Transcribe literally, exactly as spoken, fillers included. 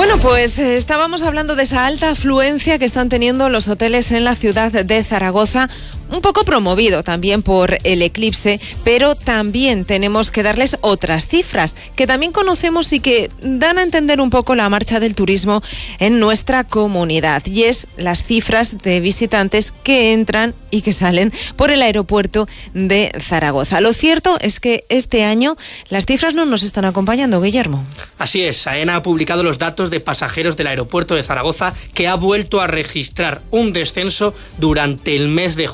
Bueno, pues eh, estábamos hablando de esa alta afluencia que están teniendo los hoteles en la ciudad de Zaragoza, un poco promovido también por el eclipse, pero también tenemos que darles otras cifras que también conocemos y que dan a entender un poco la marcha del turismo en nuestra comunidad, y es las cifras de visitantes que entran y que salen por el aeropuerto de Zaragoza. Lo cierto es que este año las cifras no nos están acompañando, Guillermo. Así es, AENA ha publicado los datos de pasajeros del aeropuerto de Zaragoza, que ha vuelto a registrar un descenso durante el mes de